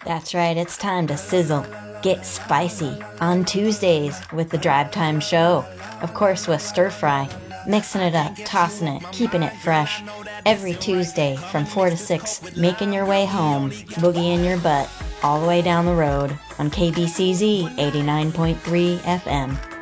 That's right, it's time to sizzle, get spicy on Tuesdays with the Drive Time Show. Of course, with stir fry, mixing it up, tossing it, keeping it fresh. Every Tuesday from 4 to 6, making your way home, boogie in your butt, all the way down the road on KBCZ 89.3 FM.